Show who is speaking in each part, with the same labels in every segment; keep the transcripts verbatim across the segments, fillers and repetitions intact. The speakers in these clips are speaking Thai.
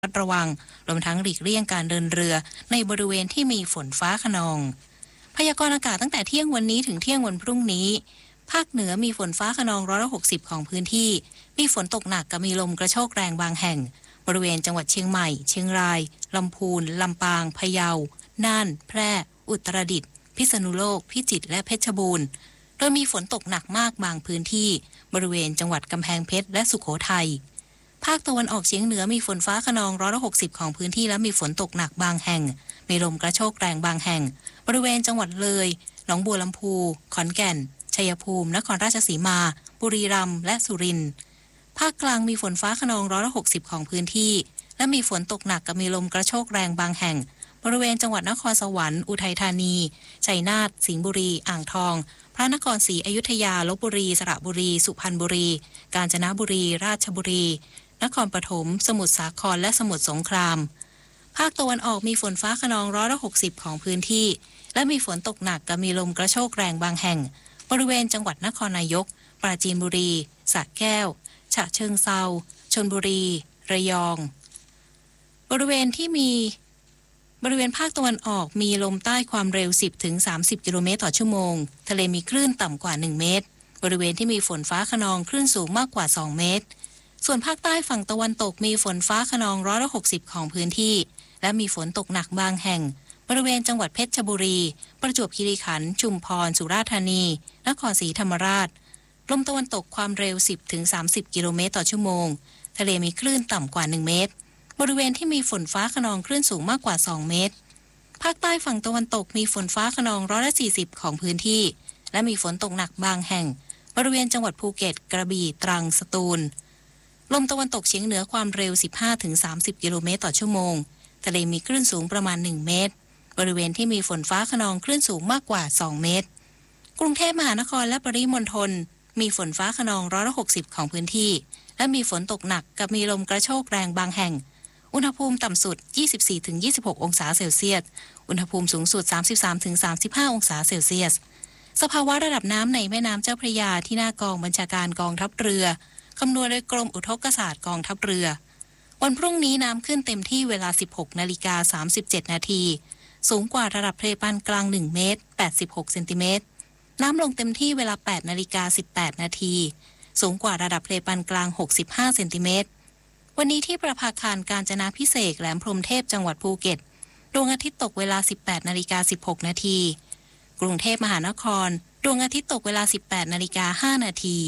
Speaker 1: ระมัดระวังรวมทั้งหลีกเลี่ยงการเดินเรือในบริเวณที่มีฝนฟ้าคะนองพยากรณ์อากาศตั้งแต่เที่ยงวันนี้ถึงเที่ยงวันพรุ่งนี้ภาคเหนือมีฝนฟ้าคะนองร้อยละหกสิบของพื้นที่มีฝนตกหนักกับมีลมกระโชกแรงบางแห่งบริเวณจังหวัดเชียงใหม่เชียงรายลำพูนลำปางพะเยาน่านแพร่อุตรดิตถ์พิษณุโลกพิจิตรและเพชรบูรณ์โดยมีฝนตกหนักมากบางพื้นที่บริเวณจังหวัดกำแพงเพชรและสุโขทัยภาคตะวันออกเฉียงเหนือมีฝนฟ้าคะนองร้อยละหกสิบของพื้นที่และมีฝนตกหนักบางแห่งมีลมกระโชกแรงบางแห่งบริเวณจังหวัดเลยหนองบัวลำพูขอนแก่นชัยภูมินครราชสีมาบุรีรัมย์และสุรินทร์ภาคกลางมีฝนฟ้าคะนองร้อยละหกสิบของพื้นที่และมีฝนตกหนักกับมีลมกระโชกแรงบางแห่งบริเวณจังหวัดนครสวรรค์อุทัยธานีชัยนาทสิงห์บุรีอ่างทองพระนครศรีอยุธยาลพบุรีสระบุรีสุพรรณบุรีกาญจนบุรีราชบุรีนครปฐมสมุทรสาครและสมุทรสงครามภาคตะวันออกมีฝนฟ้าคะนองร้อยละหกสิบของพื้นที่และมีฝนตกหนักกับมีลมกระโชกแรงบางแห่งบริเวณจังหวัดนครนายกปราจีนบุรีสระแก้วฉะเชิงเทราชลบุรีระยองบริเวณที่มีบริเวณภาคตะวันออกมีลมใต้ความเร็ว สิบถึงสามสิบ กิโลเมตรต่อชั่วโมงทะเลมีคลื่นต่ำกว่าหนึ่งเมตรบริเวณที่มีฝนฟ้าคะนองคลื่นสูงมากกว่าสองเมตรส่วนภาคใต้ฝั่งตะวันตกมีฝนฟ้าคะนองร้อยละหกสิบของพื้นที่และมีฝนตกหนักบางแห่งบริเวณจังหวัดเพชรบุรีประจวบคีรีขันธ์ชุมพรสุราษฎร์ธานีนครศรีธรรมราชลมตะวันตกความเร็ว สิบถึงสามสิบ กิโลเมตรต่อชั่วโมงทะเลมีคลื่นต่ำกว่าหนึ่งเมตรบริเวณที่มีฝนฟ้าคะนองคลื่นสูงมากกว่าสองเมตรภาคใต้ฝั่งตะวันตกมีฝนฟ้าคะนองร้อยละสี่สิบของพื้นที่และมีฝนตกหนักบางแห่งบริเวณจังหวัดภูเก็ตกระบี่ตรังสตูลลมตะวันตกเฉียงเหนือความเร็ว สิบห้าถึงสามสิบ กิโลเมตรต่อชั่วโมงทะเลมีคลื่นสูงประมาณหนึ่งเมตรบริเวณที่มีฝนฟ้าคะนองคลื่นสูงมากกว่าสองเมตรกรุงเทพมหานครและปริมณฑลมีฝนฟ้าคะนองร้อยละหกสิบของพื้นที่และมีฝนตกหนักกับมีลมกระโชกแรงบางแห่งอุณหภูมิต่ำสุด ยี่สิบสี่ถึงยี่สิบหก องศาเซลเซียสอุณหภูมิสูงสุด สามสิบสามถึงสามสิบห้า องศาเซลเซียสสภาวะระดับน้ำในแม่น้ำเจ้าพระยาที่หน้ากองบัญชาการกองทัพเรือคำนวณโดยกรมอุทกศาสตร์กองทัพเรือวันพรุ่งนี้น้ำขึ้นเต็มที่เวลา สิบหกนาฬิกาสามสิบเจ็ด นาทีสูงกว่าระดับทะเลปานกลางหนึ่งเมตรแปดสิบหกเซนติเมตรน้ำลงเต็มที่เวลา แปดนาฬิกาสิบแปด นาทีสูงกว่าระดับทะเลปานกลางหกสิบห้าเซนติเมตรวันนี้ที่ประภาคารกาญจนาภิเษกแหลมพรหมเทพจังหวัดภูเก็ตดวงอาทิตย์ตกเวลา สิบแปดนาฬิกาสิบหก นาทีกรุงเทพมหานครดวงอาทิตย์ตกเวลา สิบแปดนาฬิกาห้า นาที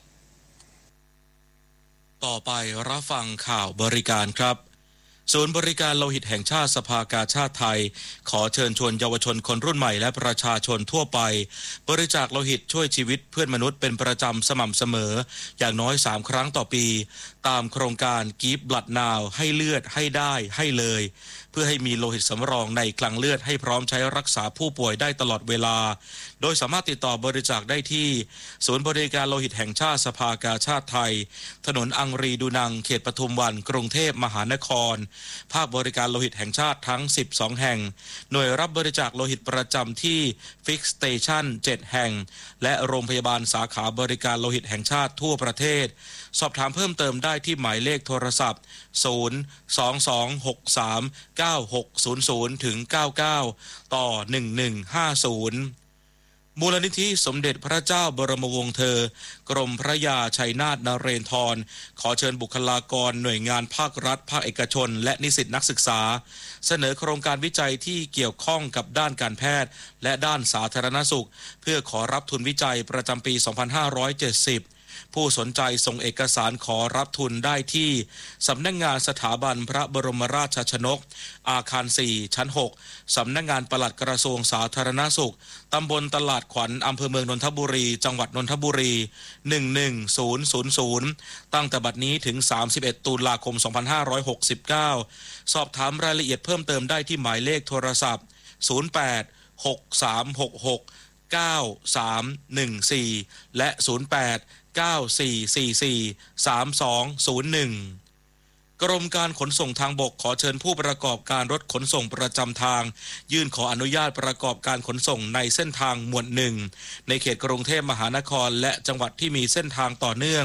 Speaker 2: ต่อไปรับฟังข่าวบริการครับศูนย์บริการโลหิตแห่งชาติสภากาชาดไทยขอเชิญชวนเยาวชนคนรุ่นใหม่และประชาชนทั่วไปบริจาคโลหิตช่วยชีวิตเพื่อนมนุษย์เป็นประจำสม่ำเสมออย่างน้อยสามครั้งต่อปีตามโครงการ Give Blood Now ให้เลือดให้ได้ให้เลยเพื่อให้มีโลหิตสำรองในคลังเลือดให้พร้อมใช้รักษาผู้ป่วยได้ตลอดเวลาโดยสามารถติดต่อบริจาคได้ที่ศูนย์บริการโลหิตแห่งชาติสภากาชาดไทยถนนอังรีดูนังเขตปทุมวันกรุงเทพมหานครภาคบริการโลหิตแห่งชาติทั้งสิบสองแห่งหน่วยรับบริจาคโลหิตประจำที่ Fix Station เจ็ดแห่งและโรงพยาบาลสาขาบริการโลหิตแห่งชาติทั่วประเทศสอบถามเพิ่มเติมได้ที่หมายเลขโทรศัพท์ศูนย์ สอง สอง หก สาม เก้า หก ศูนย์ ศูนย์ ถึง เก้า เก้า ต่อ หนึ่ง หนึ่ง ห้า ศูนย์มูลนิธิสมเด็จพระเจ้าบรมวงศ์เธอกรมพระยาชัยนาทนเรนทรขอเชิญบุคลากรหน่วยงานภาครัฐภาคเอกชนและนิสิตนักศึกษาเสนอโครงการวิจัยที่เกี่ยวข้องกับด้านการแพทย์และด้านสาธารณสุขเพื่อขอรับทุนวิจัยประจำปี สองพันห้าร้อยเจ็ดสิบผู้สนใจส่งเอกสารขอรับทุนได้ที่สำนักงานสถาบันพระบรมราชชนกอาคารสี่ชั้นหกสำนักงานปลัดกระทรวงสาธารณสุขตำบลตลาดขวัญอำเภอเมืองนนทบุรีจังหวัดนนทบุรีหนึ่ง หนึ่ง ศูนย์ ศูนย์ ศูนย์ตั้งแต่บัดนี้ถึงสามสิบเอ็ดตุลาคมสองพันห้าร้อยหกสิบเก้าสอบถามรายละเอียดเพิ่มเติมได้ที่หมายเลขโทรศัพท์ศูนย์ แปด หก สาม หก หก เก้า สาม หนึ่ง สี่และศูนย์ แปด เก้า สี่ สี่ สี่ สาม สอง ศูนย์ หนึ่งกรมการขนส่งทางบกขอเชิญผู้ประกอบการรถขนส่งประจำทางยื่นขออนุญาตประกอบการขนส่งในเส้นทางหมวดหนึ่งในเขตกรุงเทพมหานครและจังหวัดที่มีเส้นทางต่อเนื่อง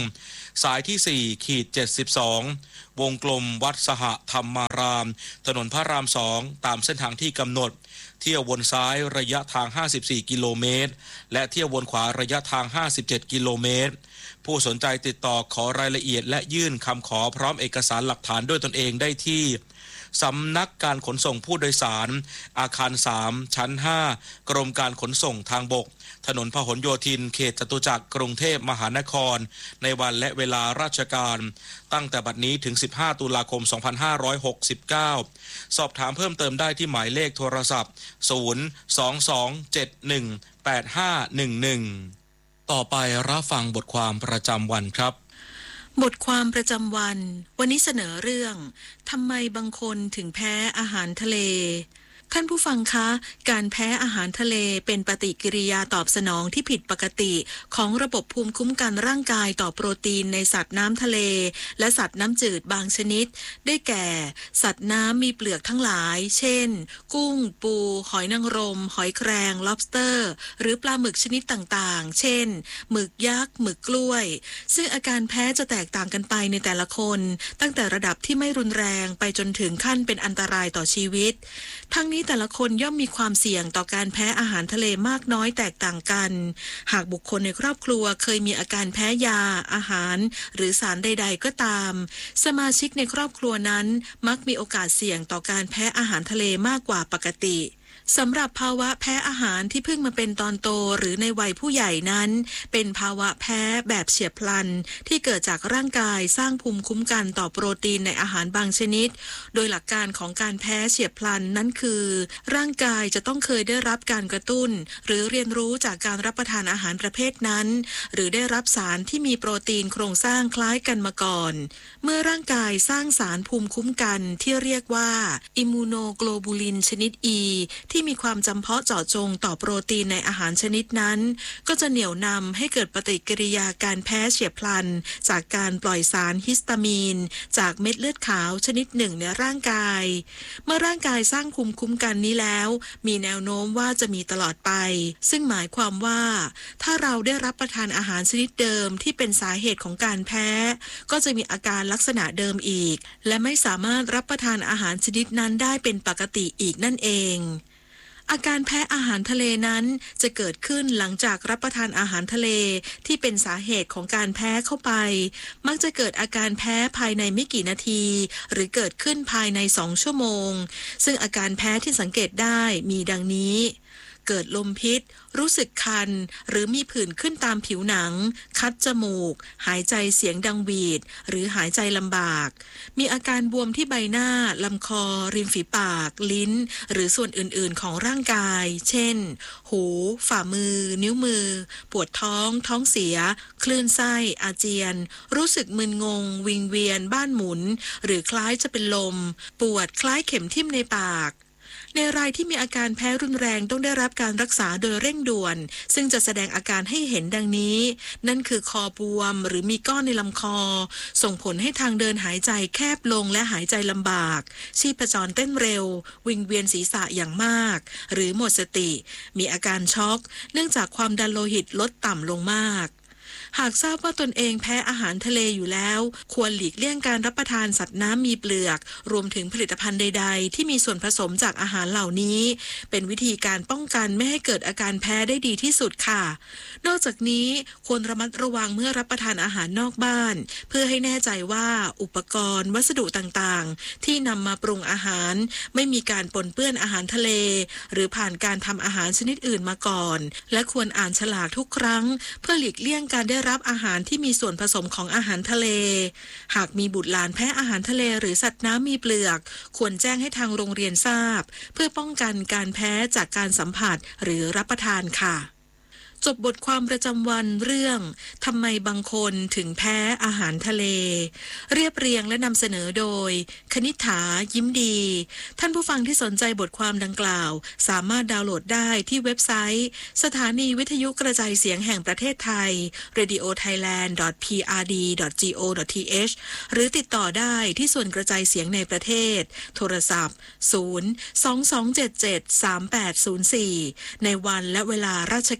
Speaker 2: สายที่สี่ขีดเจ็ดสิบสองวงกลมวัดสหธรรมารามถนนพระรามสองตามเส้นทางที่กำหนดเที่ยววนซ้ายระยะทางห้าสิบสี่กิโลเมตรและเที่ยววนขวาระยะทางห้าสิบเจ็ดกิโลเมตรผู้สนใจติดต่อขอรายละเอียดและยื่นคำขอพร้อมเอกสารหลักฐานด้วยตนเองได้ที่สำนักการขนส่งผู้โดยสารอาคารสามชั้นห้ากรมการขนส่งทางบกถนนพหลโยธินเขตจตุจักรกรุงเทพมหานครในวันและเวลาราชการตั้งแต่บัดนี้ถึงสิบห้าตุลาคมสองพันห้าร้อยหกสิบเก้าสอบถามเพิ่มเติมได้ที่หมายเลขโทรศัพท์ศูนย์ สอง สอง เจ็ด หนึ่ง แปด ห้า หนึ่ง หนึ่งต่อไปรับฟังบทความประจำวันครับ
Speaker 3: บทความประจำวันวันนี้เสนอเรื่องทำไมบางคนถึงแพ้อาหารทะเลท่านผู้ฟังคะการแพ้อาหารทะเลเป็นปฏิกิริยาตอบสนองที่ผิดปกติของระบบภูมิคุ้มกันร่างกายต่อโปรตีนในสัตว์น้ำทะเลและสัตว์น้ำจืดบางชนิดได้แก่สัตว์น้ำมีเปลือกทั้งหลายเช่นกุ้งปูหอยนางรมหอยแครง lobster หรือปลาหมึกชนิดต่างๆเช่นหมึกยักษ์หมึกกล้วยซึ่งอาการแพ้จะแตกต่างกันไปในแต่ละคนตั้งแต่ระดับที่ไม่รุนแรงไปจนถึงขั้นเป็นอันตรายต่อชีวิตทั้งนี้แต่ละคนย่อมมีความเสี่ยงต่อการแพ้อาหารทะเลมากน้อยแตกต่างกันหากบุคคลในครอบครัวเคยมีอาการแพ้ยาอาหารหรือสารใดๆก็ตามสมาชิกในครอบครัวนั้นมักมีโอกาสเสี่ยงต่อการแพ้อาหารทะเลมากกว่าปกติสำหรับภาวะแพ้อาหารที่เพิ่งมาเป็นตอนโตหรือในวัยผู้ใหญ่นั้นเป็นภาวะแพ้แบบเฉียบพลันที่เกิดจากร่างกายสร้างภูมิคุ้มกันต่อโปรตีนในอาหารบางชนิดโดยหลักการของการแพ้เฉียบพลันนั้นคือร่างกายจะต้องเคยได้รับการกระตุ้นหรือเรียนรู้จากการรับประทานอาหารประเภทนั้นหรือได้รับสารที่มีโปรตีนโครงสร้างคล้ายกันมาก่อนเมื่อร่างกายสร้างสารภูมิคุ้มกันที่เรียกว่าอิมมูโนโกลบูลินชนิด E ที่มีความจำเพาะเจาะจงต่อโปรตีนในอาหารชนิดนั้นก็จะเหนี่ยวนำให้เกิดปฏิกิริยาการแพ้เฉียบพลันจากการปล่อยสารฮิสตามีนจากเม็ดเลือดขาวชนิดหนึ่งในร่างกายเมื่อร่างกายสร้างภูมิคุ้มกันนี้แล้วมีแนวโน้มว่าจะมีตลอดไปซึ่งหมายความว่าถ้าเราได้รับประทานอาหารชนิดเดิมที่เป็นสาเหตุของการแพ้ก็จะมีอาการลักษณะเดิมอีกและไม่สามารถรับประทานอาหารชนิดนั้นได้เป็นปกติอีกนั่นเองอาการแพ้อาหารทะเลนั้นจะเกิดขึ้นหลังจากรับประทานอาหารทะเลที่เป็นสาเหตุของการแพ้เข้าไปมักจะเกิดอาการแพ้ภายในไม่กี่นาทีหรือเกิดขึ้นภายในสองชั่วโมงซึ่งอาการแพ้ที่สังเกตได้มีดังนี้เกิดลมพิษรู้สึกคันหรือมีผื่นขึ้นตามผิวหนังคัดจมูกหายใจเสียงดังหวีดหรือหายใจลำบากมีอาการบวมที่ใบหน้าลำคอริมฝีปากลิ้นหรือส่วนอื่นๆของร่างกายเช่นหูฝ่ามือนิ้วมือปวดท้องท้องเสียคลื่นไส้อาเจียนรู้สึกมึนงงวิงเวียนบ้านหมุนหรือคล้ายจะเป็นลมปวดคล้ายเข็มทิ่มในปากในรายที่มีอาการแพ้รุนแรงต้องได้รับการรักษาโดยเร่งด่วนซึ่งจะแสดงอาการให้เห็นดังนี้นั่นคือคอบวมหรือมีก้อนในลำคอส่งผลให้ทางเดินหายใจแคบลงและหายใจลำบากชีพจรเต้นเร็ววิงเวียนศีรษะอย่างมากหรือหมดสติมีอาการช็อกเนื่องจากความดันโลหิตลดต่ำลงมากหากทราบว่าตนเองแพ้อาหารทะเลอยู่แล้วควรหลีกเลี่ยงการรับประทานสัตว์น้ำมีเปลือกรวมถึงผลิตภัณฑ์ใดๆที่มีส่วนผสมจากอาหารเหล่านี้เป็นวิธีการป้องกันไม่ให้เกิดอาการแพ้ได้ดีที่สุดค่ะนอกจากนี้ควรระมัดระวังเมื่อรับประทานอาหารนอกบ้านเพื่อให้แน่ใจว่าอุปกรณ์วัสดุต่างๆที่นำมาปรุงอาหารไม่มีการปนเปื้อนอาหารทะเลหรือผ่านการทำอาหารชนิดอื่นมาก่อนและควรอ่านฉลากทุกครั้งเพื่อหลีกเลี่ยงการได้รับอาหารที่มีส่วนผสมของอาหารทะเลหากมีบุตรหลานแพ้อาหารทะเลหรือสัตว์น้ำมีเปลือกควรแจ้งให้ทางโรงเรียนทราบเพื่อป้องกันการแพ้จากการสัมผัสหรือรับประทานค่ะจบบทความประจำวันเรื่องทำไมบางคนถึงแพ้อาหารทะเลเรียบเรียงและนำเสนอโดยคณิษฐายิ้มดีท่านผู้ฟังที่สนใจบทความดังกล่าวสามารถดาวน์โหลดได้ที่เว็บไซต์สถานีวิทยุกระจายเสียงแห่งประเทศไทย เรดิโอไทยแลนด์ ดอท พี อาร์ ดี ดอท จี โอ ดอท ที เอช หรือติดต่อได้ที่ส่วนกระจายเสียงในประเทศโทรศัพท์ศูนย์ สอง สอง เจ็ด เจ็ด สาม แปด ศูนย์ สี่ในวันและเวลาราชการ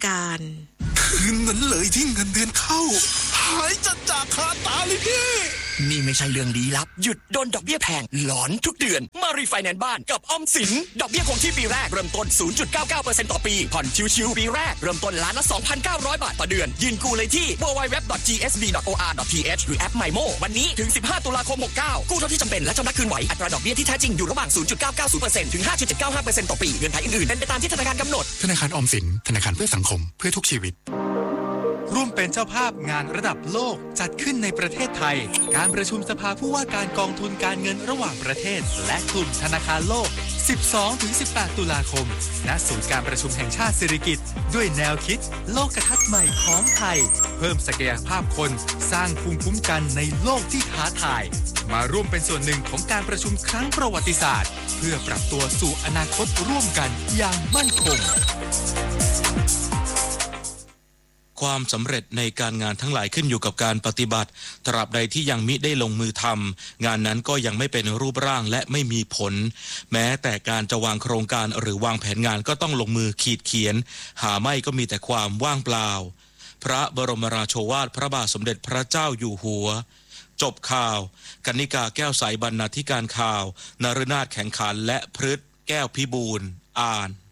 Speaker 4: คืนนั้นเลยที่เงินเดือนเข้าหายจัดจากคาตาเลยพี่
Speaker 5: นี่ไม่ใช่เรื่องลี้ลับหยุดโดนดอกเบี้ยแพงหลอนทุกเดือนมารีไฟแนนซ์บ้านกับออมสินดอกเบี้ยคงที่ปีแรกเริ่มต้น ศูนย์จุดเก้าเก้าเปอร์เซ็นต์ ต่อปีผ่อนชิวๆปีแรกเริ่มต้นล้านละ สองพันเก้าร้อย บาทต่อเดือนยื่นกู้เลยที่ ดับเบิลยู ดับเบิลยู ดับเบิลยู ดอท จี เอส บี ดอท โอ อาร์ ดอท ที เอช หรือแอป ไมโม วันนี้ถึงสิบห้าตุลาคมหกเก้ากู้เท่าที่จำเป็นและชำระคืนไหวอัตราดอกเบี้ยที่แท้จริงอยู่ระหว่าง ศูนย์จุดเก้าเก้าศูนย์เปอร์เซ็นต์ ถึง ห้าจุดเจ็ดเก้าห้าเปอร์เซ็นต์ ต่อปีเงื่อนไขอื่นๆเป็นไปตามที่ธนาคารกำหนด
Speaker 4: ธนาคารออมสินธนาคารเพื่อสังคมเพื่อทุกชีวิต
Speaker 6: ร่วมเป็นเจ้าภาพงานระดับโลกจัดขึ้นในประเทศไทยการประชุมสภาผู้ว่าการกองทุนการเงินระหว่างประเทศและกลุ่มธนาคารโลก สิบสองถึงสิบแปด ตุลาคมณศูนย์การประชุมแห่งชาติสิริกิติ์ด้วยแนวคิดโลกทัศน์ใหม่ของไทยเพิ่มศักยภาพคนสร้างภูมิคุ้มกันในโลกที่ท้าทายมาร่วมเป็นส่วนหนึ่งของการประชุมครั้งประวัติศาสตร์เพื่อปรับตัวสู่อนาคตร่วมกันอย่างมั่นคง
Speaker 2: ความสำเร็จในการงานทั้งหลายขึ้นอยู่กับการปฏิบัติตราบใดที่ยังมิได้ลงมือทำงานนั้นก็ยังไม่เป็นรูปร่างและไม่มีผลแม้แต่การจะวางโครงการหรือวางแผนงานก็ต้องลงมือขีดเขียนหาไม่ก็มีแต่ความว่างเปล่าพระบรมราโชวาทพระบาทสมเด็จพระเจ้าอยู่หัวจบข่าวกนิกาแก้วใสบรรณาธิการข่าวนฤนาถแข็งขันและพฤทธิ์แก้วพิบูลย์อ่าน